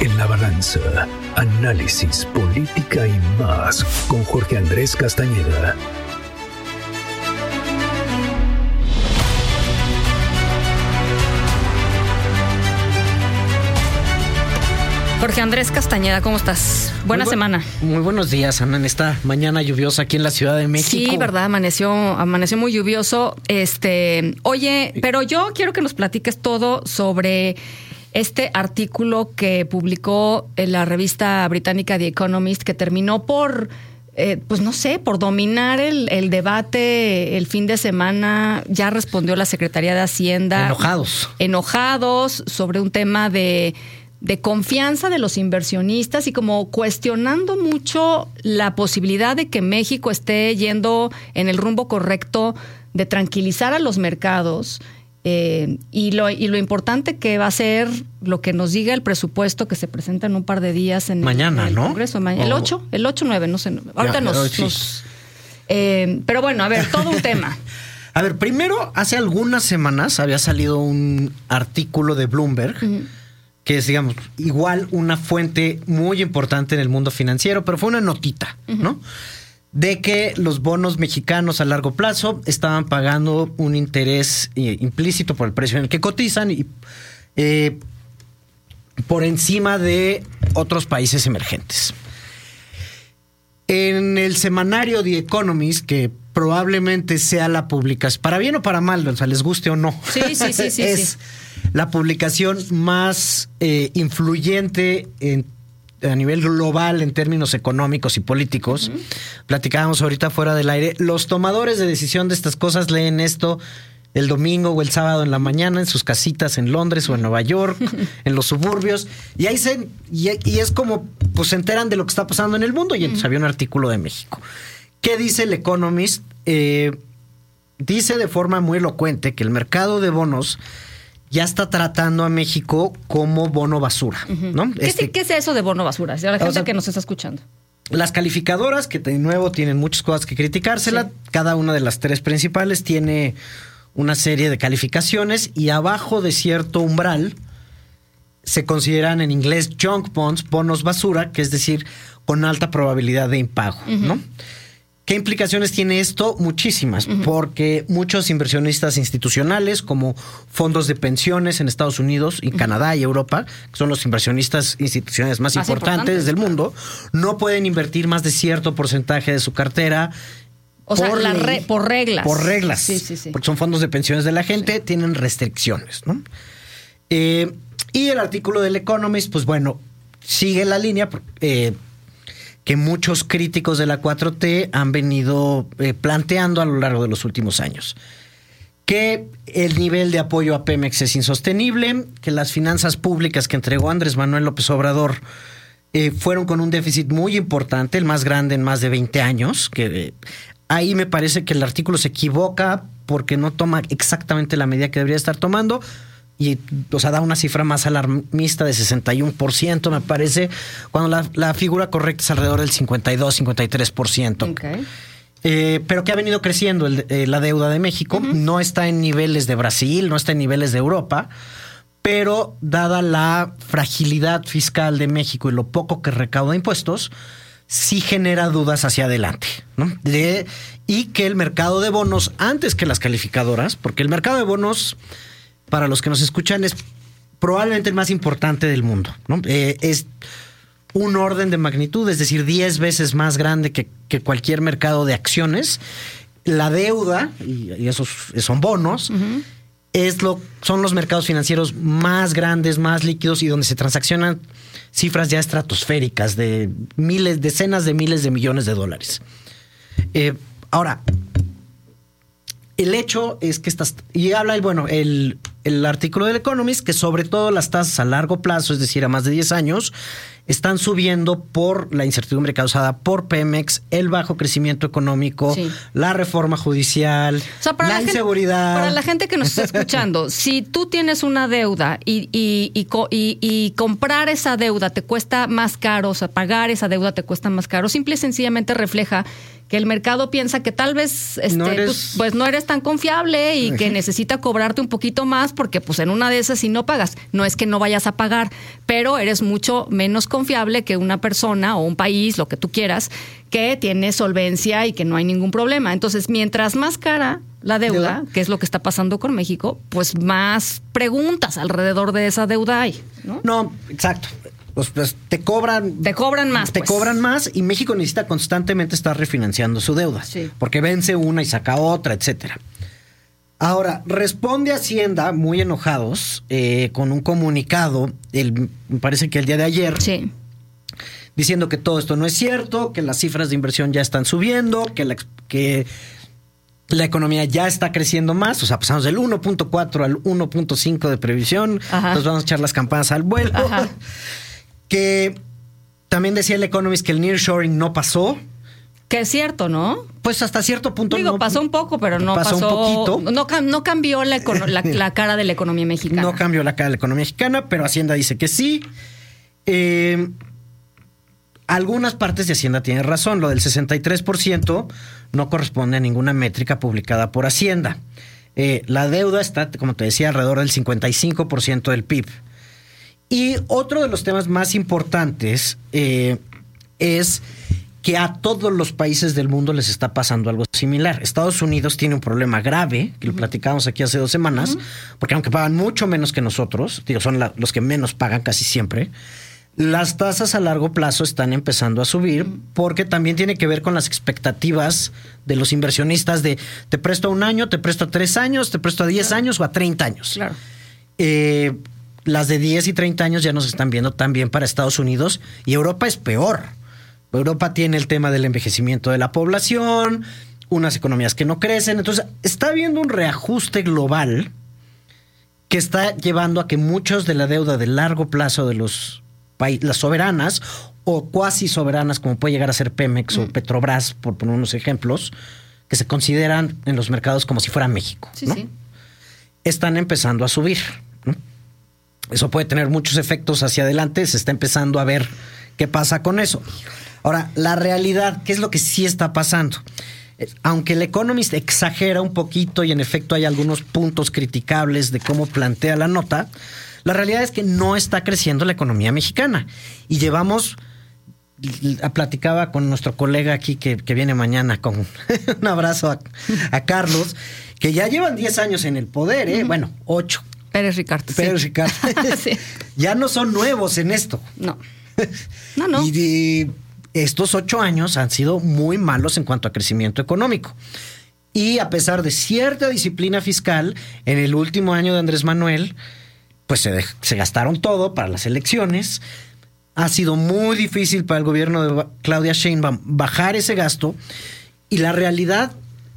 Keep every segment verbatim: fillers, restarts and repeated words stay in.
En la Balanza, análisis, política y más con Jorge Andrés Castañeda. Jorge Andrés Castañeda, ¿cómo estás? Buena Muy bu- semana. Muy buenos días, Ana, en esta mañana lluviosa aquí en la Ciudad de México. Sí, verdad, amaneció, amaneció muy lluvioso. Este, oye, pero yo quiero que nos platiques todo sobre este artículo que publicó en la revista británica The Economist, que terminó por, eh, pues no sé, por dominar el, el debate el fin de semana. Ya respondió la Secretaría de Hacienda. Enojados. Enojados sobre un tema de... de confianza de los inversionistas y como cuestionando mucho la posibilidad de que México esté yendo en el rumbo correcto de tranquilizar a los mercados eh, y, lo, y lo importante que va a ser lo que nos diga el presupuesto que se presenta en un par de días en, Mañana, en el ¿no? Congreso. Ma- el O- ocho, el ocho nueve, no sé. Ahorita Ya, nos... sí. nos eh, pero bueno, a ver, todo un tema. A ver, primero, hace algunas semanas había salido un artículo de Bloomberg, uh-huh, que es, digamos, igual una fuente muy importante en el mundo financiero, pero fue una notita, uh-huh, ¿no? De que los bonos mexicanos a largo plazo estaban pagando un interés eh, implícito por el precio en el que cotizan y eh, por encima de otros países emergentes. En el semanario The Economist, que probablemente sea la publicación, para bien o para mal, o sea, les guste o no, Sí, sí, sí, sí. es sí. la publicación más eh, influyente en, a nivel global en términos económicos y políticos. Uh-huh. Platicábamos ahorita fuera del aire. Los tomadores de decisión de estas cosas leen esto el domingo o el sábado en la mañana en sus casitas en Londres o en Nueva York, en los suburbios, y ahí se y, y es como pues se enteran de lo que está pasando en el mundo. Y entonces uh-huh, había un artículo de México. ¿Qué dice el Economist? Eh, dice de forma muy elocuente que el mercado de bonos ya está tratando a México como bono basura, uh-huh, ¿no? ¿Qué, Este, sí, ¿Qué es eso de bono basura? Si a la gente o sea, que nos está escuchando. Las calificadoras, que de nuevo tienen muchas cosas que criticársela, sí, cada una de las tres principales tiene una serie de calificaciones y abajo de cierto umbral se consideran en inglés junk bonds, bonos basura, que es decir, con alta probabilidad de impago, uh-huh, ¿no? ¿Qué implicaciones tiene esto? Muchísimas, uh-huh, porque muchos inversionistas institucionales, como fondos de pensiones en Estados Unidos y uh-huh, Canadá y Europa, que son los inversionistas institucionales más, más importantes, importantes del mundo, no pueden invertir más de cierto porcentaje de su cartera. O sea, la re, por reglas. Por reglas. Sí, sí, sí. Porque son fondos de pensiones de la gente, sí, tienen restricciones, ¿no? Eh, y el artículo del Economist, pues bueno, sigue la línea eh, que muchos críticos de la cuatro T han venido eh, planteando a lo largo de los últimos años. Que el nivel de apoyo a Pemex es insostenible, que las finanzas públicas que entregó Andrés Manuel López Obrador eh, fueron con un déficit muy importante, el más grande en más de veinte años, que eh, ahí me parece que el artículo se equivoca porque no toma exactamente la medida que debería estar tomando y, o sea, da una cifra más alarmista de sesenta y uno por ciento, me parece, cuando la, la figura correcta es alrededor del cincuenta y dos, cincuenta y tres por ciento. Okay. Eh, pero que ha venido creciendo el, eh, la deuda de México. Uh-huh. No está en niveles de Brasil, no está en niveles de Europa, pero dada la fragilidad fiscal de México y lo poco que recauda impuestos, sí genera dudas hacia adelante, ¿no? De, y que el mercado de bonos, antes que las calificadoras, porque el mercado de bonos, para los que nos escuchan, es probablemente el más importante del mundo, ¿no? Eh, es un orden de magnitud, es decir, diez veces más grande que, que cualquier mercado de acciones. La deuda, y, y esos son bonos, uh-huh, es lo, son los mercados financieros más grandes, más líquidos y donde se transaccionan cifras ya estratosféricas de miles, decenas de miles de millones de dólares. Eh, ahora, el hecho es que estas, y habla el, bueno, el, el artículo del Economist, que sobre todo las tasas a largo plazo, es decir, a más de diez años, están subiendo por la incertidumbre causada por Pemex, el bajo crecimiento económico, sí. la reforma judicial, o sea, para la, la inseguridad. Gente, para la gente que nos está escuchando, si tú tienes una deuda y, y, y, y, y comprar esa deuda te cuesta más caro, o sea, pagar esa deuda te cuesta más caro, simple y sencillamente refleja que el mercado piensa que tal vez este, no eres... Tú, pues no eres tan confiable y que necesita cobrarte un poquito más porque pues en una de esas si no pagas, no es que no vayas a pagar, pero eres mucho menos confiable que una persona o un país, lo que tú quieras, que tiene solvencia y que no hay ningún problema. Entonces, mientras más cara la deuda, ¿deuda? Que es lo que está pasando con México, pues más preguntas alrededor de esa deuda hay, ¿no? No, exacto. Pues, pues te cobran... Te cobran más, Te pues. cobran más y México necesita constantemente estar refinanciando su deuda. Sí. Porque vence una y saca otra, etcétera. Ahora, responde Hacienda, muy enojados, eh, con un comunicado, el, me parece que el día de ayer, sí. diciendo que todo esto no es cierto, que las cifras de inversión ya están subiendo, que la, que la economía ya está creciendo más, o sea, pasamos del uno punto cuatro al uno punto cinco de previsión, entonces vamos a echar las campanas al vuelo. Ajá. Que también decía el Economist que el nearshoring no pasó. Que es cierto, ¿no? Pues hasta cierto punto. Digo, no, pasó un poco, pero no pasó, pasó un poquito. No, no cambió la, la, la cara de la economía mexicana. No cambió la cara de la economía mexicana, pero Hacienda dice que sí. Eh, algunas partes de Hacienda tienen razón. Lo del sesenta y tres por ciento no corresponde a ninguna métrica publicada por Hacienda. Eh, la deuda está, como te decía, alrededor del cincuenta y cinco por ciento del P I B. Y otro de los temas más importantes eh, es que a todos los países del mundo les está pasando algo similar. Estados Unidos tiene un problema grave, que lo platicábamos aquí hace dos semanas, uh-huh. porque aunque pagan mucho menos que nosotros, digo, son la, los que menos pagan casi siempre, las tasas a largo plazo están empezando a subir porque también tiene que ver con las expectativas de los inversionistas de te presto a un año, te presto a tres años, te presto a diez claro. años o a treinta años. Claro. Eh, las de diez y treinta años ya nos están viendo también para Estados Unidos y Europa es peor. Europa tiene el tema del envejecimiento de la población, unas economías que no crecen. Entonces, está habiendo un reajuste global que está llevando a que muchos de la deuda de largo plazo de los países, las soberanas o cuasi soberanas, como puede llegar a ser Pemex mm. o Petrobras, por poner unos ejemplos, que se consideran en los mercados como si fuera México, sí, ¿no? sí. Están empezando a subir, ¿no? Eso puede tener muchos efectos hacia adelante. Se está empezando a ver qué pasa con eso. Ahora, la realidad, ¿qué es lo que sí está pasando? Aunque el Economist exagera un poquito y en efecto hay algunos puntos criticables de cómo plantea la nota, la realidad es que no está creciendo la economía mexicana. Y llevamos, platicaba con nuestro colega aquí que, que viene mañana, con un abrazo a, a Carlos, que ya llevan diez años en el poder, ¿eh? Uh-huh. Bueno, ocho. Pérez Ricard. Pérez sí. Ricard. sí. Ya no son nuevos en esto. No. No, no. Y de estos ocho años han sido muy malos en cuanto a crecimiento económico. Y a pesar de cierta disciplina fiscal, en el último año de Andrés Manuel, pues se, de, se gastaron todo para las elecciones. Ha sido muy difícil para el gobierno de Claudia Sheinbaum bajar ese gasto. Y la realidad,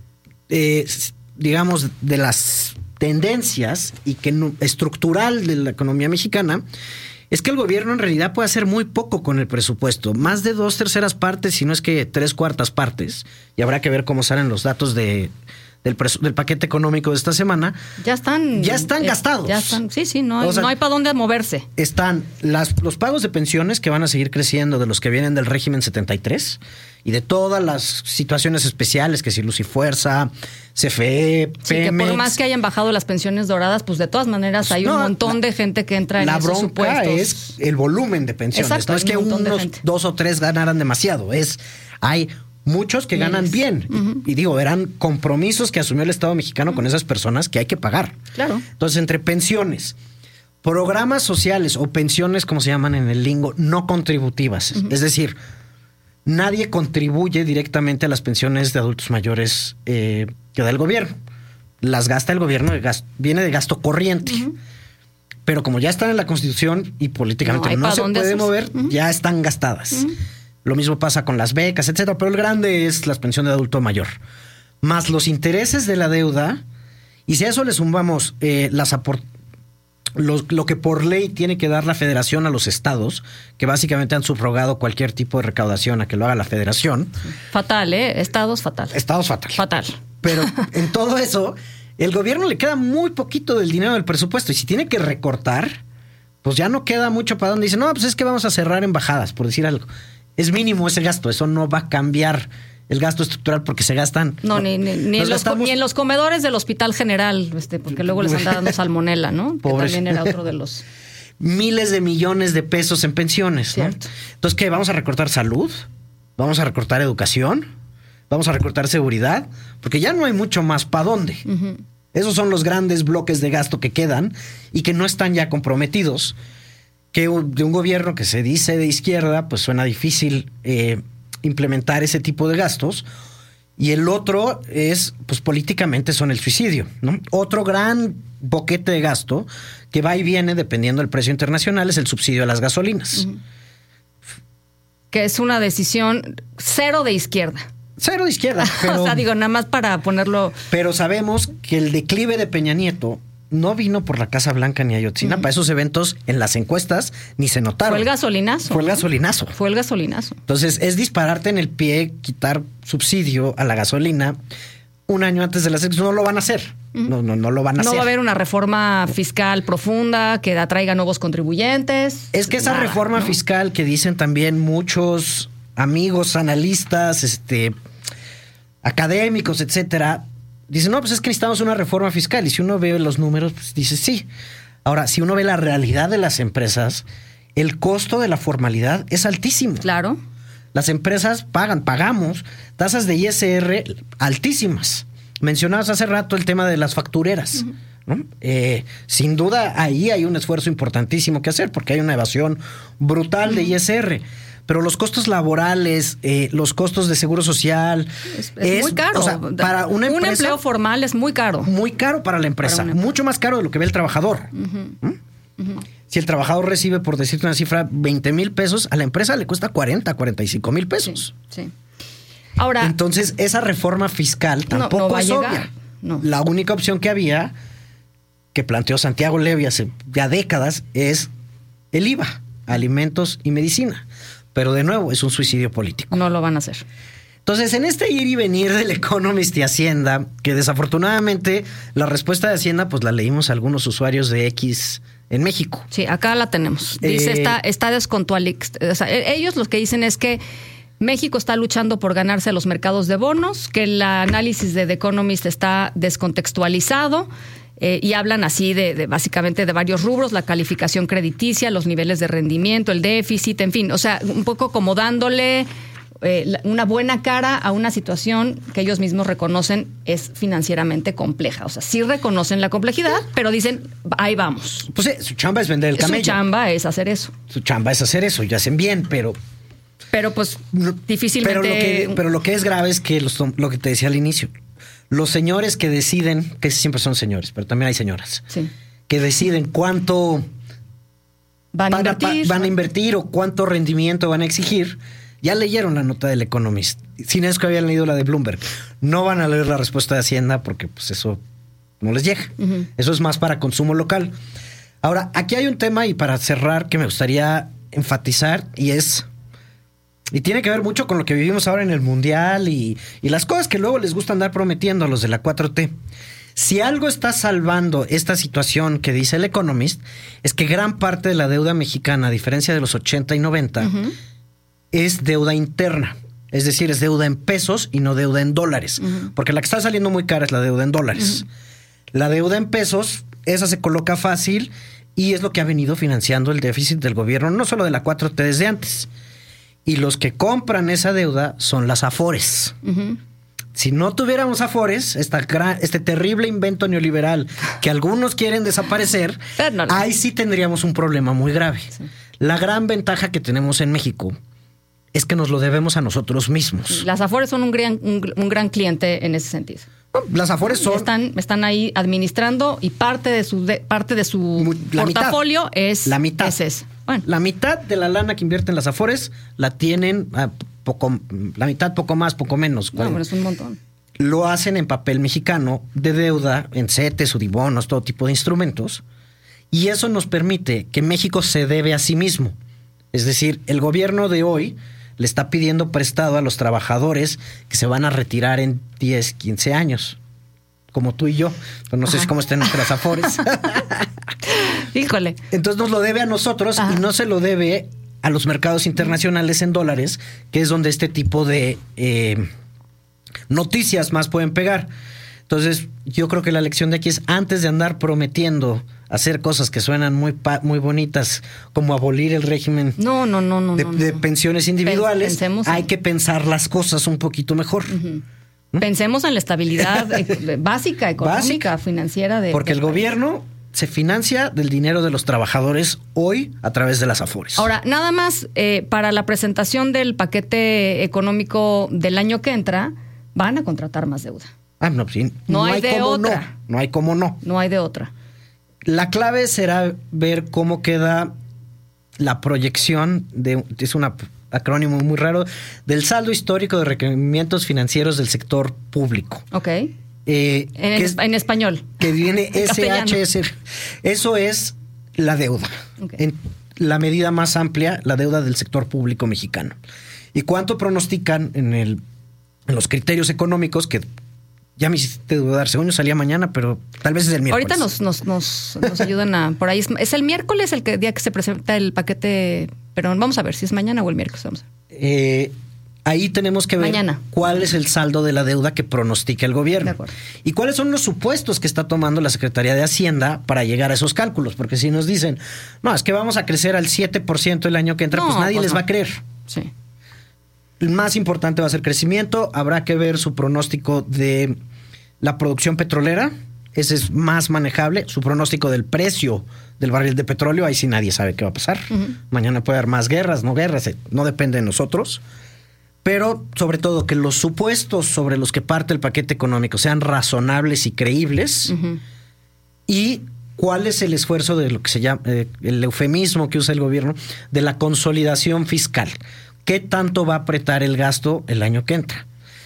eh, digamos, de las tendencias y que no, estructural de la economía mexicana es que el gobierno en realidad puede hacer muy poco con el presupuesto, más de dos terceras partes, si no es que tres cuartas partes, y habrá que ver cómo salen los datos de del, presu- del paquete económico de esta semana. Ya están ya están eh, gastados. Ya están, sí, sí, no hay, o sea, no hay para dónde moverse. Están las, los pagos de pensiones que van a seguir creciendo de los que vienen del régimen setenta y tres y de todas las situaciones especiales, que si Luz y Fuerza, C F E, Pemex. Sí, que por más que hayan bajado las pensiones doradas, pues de todas maneras hay no, un montón la, de gente que entra en esos supuestos. La bronca es el volumen de pensiones. Exacto, no es que unos dos o tres ganaran demasiado, es hay muchos que yes. ganan bien. Uh-huh. Y digo, eran compromisos que asumió el Estado mexicano uh-huh. con esas personas que hay que pagar. Claro. Entonces, entre pensiones, programas sociales o pensiones, como se llaman en el lingo, no contributivas. Uh-huh. Es decir, nadie contribuye directamente a las pensiones de adultos mayores eh, que da el gobierno. Las gasta el gobierno, de gasto, viene de gasto corriente. Uh-huh. Pero como ya están en la Constitución y políticamente no, no se puede esos? mover, uh-huh. ya están gastadas. Uh-huh. Lo mismo pasa con las becas, etcétera. Pero el grande es la pensión de adulto mayor. Más los intereses de la deuda. Y si a eso le sumamos eh, las aport- lo, lo que por ley tiene que dar la federación a los estados, que básicamente han subrogado cualquier tipo de recaudación a que lo haga la federación. Fatal, ¿eh? Estados fatal. Estados fatal. Fatal. Pero en todo eso, el gobierno le queda muy poquito del dinero del presupuesto y si tiene que recortar, pues ya no queda mucho para donde dice, no, pues es que vamos a cerrar embajadas, por decir algo. Es mínimo ese gasto, eso no va a cambiar el gasto estructural porque se gastan. No, ni, ni, ni, en los, gastamos... ni en los comedores del Hospital General, este, porque luego les anda dando salmonela, ¿no? Pobres. Que también era otro de los... Miles de millones de pesos en pensiones, ¿no? Entonces, ¿qué? ¿Vamos a recortar salud? ¿Vamos a recortar educación? ¿Vamos a recortar seguridad? Porque ya no hay mucho más para dónde. Uh-huh. Esos son los grandes bloques de gasto que quedan y que no están ya comprometidos. Que de un gobierno que se dice de izquierda, pues suena difícil eh, implementar ese tipo de gastos. Y el otro es, pues políticamente son el suicidio, ¿no? Otro gran boquete de gasto que va y viene dependiendo del precio internacional es el subsidio a las gasolinas. Uh-huh. Que es una decisión cero de izquierda. Cero de izquierda. Pero, o sea, digo, nada más para ponerlo... Pero sabemos que el declive de Peña Nieto no vino por la Casa Blanca ni Ayotzinapa. Uh-huh. Esos eventos en las encuestas ni se notaron. Fue el gasolinazo. Fue el gasolinazo. Fue el gasolinazo. Entonces, es dispararte en el pie, quitar subsidio a la gasolina un año antes de las elecciones. No lo van a hacer. Uh-huh. No, no, no lo van a no hacer. No va a haber una reforma fiscal profunda que atraiga nuevos contribuyentes. Es que esa nada, reforma ¿no? fiscal que dicen también muchos amigos, analistas, este, académicos, etcétera, dicen, no, pues es que necesitamos una reforma fiscal. Y si uno ve los números, pues dice sí. Ahora, si uno ve la realidad de las empresas, el costo de la formalidad es altísimo. Claro. Las empresas pagan, pagamos tasas de I S R altísimas. Mencionabas hace rato el tema de las factureras. Uh-huh. ¿No? Eh, sin duda, ahí hay un esfuerzo importantísimo que hacer porque hay una evasión brutal uh-huh. de I S R. Pero los costos laborales, eh, los costos de seguro social... Es, es, es muy caro. O sea, para una empresa, un empleo formal es muy caro. Muy caro para la empresa. Para mucho más caro de lo que ve el trabajador. Uh-huh. ¿Mm? Uh-huh. Si el trabajador recibe, por decirte una cifra, veinte mil pesos, a la empresa le cuesta cuarenta, cuarenta y cinco mil pesos. Sí, sí. Ahora... Entonces, esa reforma fiscal tampoco no, no va es a obvia. llegar. No. La única opción que había, que planteó Santiago Levy hace ya décadas, es el I V A, alimentos y medicina. Pero de nuevo, es un suicidio político. No lo van a hacer. Entonces, en este ir y venir del Economist y Hacienda, que desafortunadamente la respuesta de Hacienda, pues la leímos a algunos usuarios de X en México. Sí, acá la tenemos. Dice, eh, está, está descontualizado. O sea, ellos lo que dicen es que México está luchando por ganarse los mercados de bonos, que el análisis de The Economist está descontextualizado. Eh, y hablan así de, de básicamente de varios rubros, la calificación crediticia, los niveles de rendimiento, el déficit, en fin, o sea, un poco como dándole eh, una buena cara a una situación que ellos mismos reconocen es financieramente compleja. O sea, sí reconocen la complejidad, pero dicen, ahí vamos. Pues eh, su chamba es vender el camello. Su chamba es hacer eso. Su chamba es hacer eso, y hacen bien, pero... Pero pues difícilmente... Pero lo que, pero lo que es grave es que los, lo que te decía al inicio... Los señores que deciden, que siempre son señores, pero también hay señoras, sí. que deciden cuánto van a, invertir. A, van a invertir o cuánto rendimiento van a exigir, ya leyeron la nota del Economist. Sin eso que habían leído la de Bloomberg. No van a leer la respuesta de Hacienda porque pues eso no les llega. Uh-huh. Eso es más para consumo local. Ahora, aquí hay un tema y para cerrar que me gustaría enfatizar y es... Y tiene que ver mucho con lo que vivimos ahora en el Mundial y, y las cosas que luego les gusta andar prometiendo a los de la cuatro T. Si algo está salvando esta situación que dice el Economist, es que gran parte de la deuda mexicana, a diferencia de los ochenta y noventa, uh-huh. es deuda interna. Es decir, es deuda en pesos y no deuda en dólares. Uh-huh. Porque la que está saliendo muy cara es la deuda en dólares. Uh-huh. La deuda en pesos, esa se coloca fácil y es lo que ha venido financiando el déficit del gobierno, no solo de la cuatro T desde antes. Y los que compran esa deuda son las Afores. Uh-huh. Si no tuviéramos Afores, esta gran, este terrible invento neoliberal que algunos quieren desaparecer, no, no. ahí sí tendríamos un problema muy grave. Sí. La gran ventaja que tenemos en México es que nos lo debemos a nosotros mismos. Las Afores son un gran, un, un gran cliente en ese sentido. Las Afores son... Están, están ahí administrando y parte de su, de, parte de su la portafolio mitad, es... La mitad. Es ese. Bueno. La mitad de la lana que invierten las Afores la tienen a poco, la mitad, poco más, poco menos. No, bueno, es un montón. Lo hacen en papel mexicano de deuda, en CETES, Udibonos, todo tipo de instrumentos. Y eso nos permite que México se debe a sí mismo. Es decir, el gobierno de hoy le está pidiendo prestado a los trabajadores que se van a retirar en diez, quince años. Como tú y yo. Pero no Ajá. sé si cómo estén nuestras afores. Híjole. Entonces nos lo debe a nosotros Ajá. y no se lo debe a los mercados internacionales en dólares, que es donde este tipo de eh, noticias más pueden pegar. Entonces, yo creo que la lección de aquí es, antes de andar prometiendo hacer cosas que suenan muy pa- muy bonitas, como abolir el régimen no, no, no, no, de, no, no. de pensiones individuales, Pensemos hay en... que pensar las cosas un poquito mejor. Uh-huh. ¿Mm? Pensemos en la estabilidad básica, económica, básica, financiera de Porque del el país. Gobierno se financia del dinero de los trabajadores hoy a través de las afores. Ahora, nada más, eh, para la presentación del paquete económico del año que entra, van a contratar más deuda. Ah, no, sí. No, no hay, hay de otra. No. no hay cómo no. No hay de otra. La clave será ver cómo queda la proyección de, es un acrónimo muy raro, del saldo histórico de requerimientos financieros del sector público. Ok. Eh, en, es, en español. Que viene S H S. Eso es la deuda. Okay. En la medida más amplia, la deuda del sector público mexicano. ¿Y cuánto pronostican en, el, en los criterios económicos que... Ya me hiciste dudar, según yo salía mañana, pero tal vez es el miércoles. Ahorita nos, nos, nos, nos ayudan a... Por ahí es, es el miércoles el que, día que se presenta el paquete, pero vamos a ver si es mañana o el miércoles. Vamos a ver. Eh, ahí tenemos que ver mañana. Cuál es el saldo de la deuda que pronostica el gobierno. De acuerdo. Y cuáles son los supuestos que está tomando la Secretaría de Hacienda para llegar a esos cálculos. Porque si nos dicen, no, es que vamos a crecer al siete por ciento el año que entra, no, pues nadie pues les no. va a creer. Sí. El más importante va a ser crecimiento. Habrá que ver su pronóstico de la producción petrolera. Ese es más manejable. Su pronóstico del precio del barril de petróleo, ahí sí nadie sabe qué va a pasar. Uh-huh. Mañana puede haber más guerras, no guerras, no depende de nosotros. Pero sobre todo que los supuestos sobre los que parte el paquete económico sean razonables y creíbles. Uh-huh. Y cuál es el esfuerzo de lo que se llama, eh, el eufemismo que usa el gobierno, de la consolidación fiscal. ¿Qué tanto va a apretar el gasto el año que entra?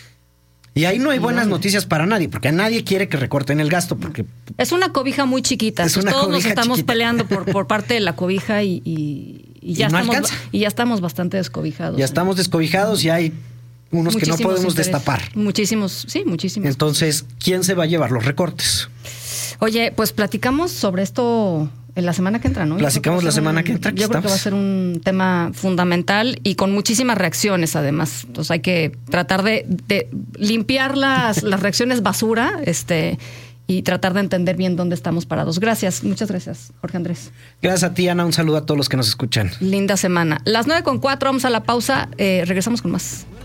Y ahí no hay buenas no. noticias para nadie, porque nadie quiere que recorten el gasto. Porque es una cobija muy chiquita. Es una Todos cobija nos estamos chiquita. peleando por, por parte de la cobija y, y, y, ya y, no estamos, y ya estamos bastante descobijados. Ya estamos descobijados y hay unos muchísimos que no podemos interés. destapar. Muchísimos, sí, muchísimos. Entonces, ¿quién se va a llevar los recortes? Oye, pues platicamos sobre esto en la semana que entra, ¿no? Platicamos la semana un, que entra. Yo creo que va a ser un tema fundamental y con muchísimas reacciones, además. Entonces hay que tratar de, de limpiar las, las reacciones basura, este, y tratar de entender bien dónde estamos parados. Gracias, muchas gracias, Jorge Andrés. Gracias a ti, Ana. Un saludo a todos los que nos escuchan. Linda semana. Las nueve con cuatro, vamos a la pausa. Eh, regresamos con más.